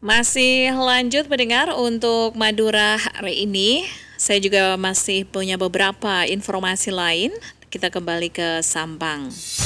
Masih lanjut mendengar untuk Madura hari ini. Saya juga masih punya beberapa informasi lain. Kita kembali ke Sampang.